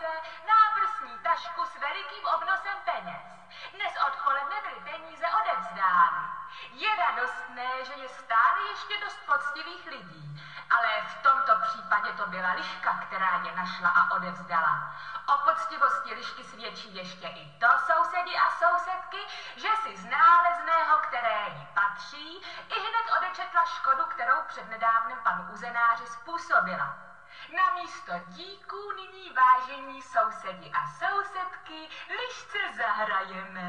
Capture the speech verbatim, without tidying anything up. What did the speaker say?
ruce náprsní tašku s velikým obnosem peněz. Dnes odpoledne byly peníze odevzdány. Je radostné, že je stále ještě dost poctivých lidí, ale v tomto případě to byla liška, která je našla a odevzdala. O poctivosti lišky svědčí ještě i to, sousedi a sousedky, že si z nálezného, které jí patří, i hned odečetla škodu, kterou přednedávnem panu uzenáři způsobila. Na místo díků nyní, vážení sousedi a sousedky, lišce zahrajeme.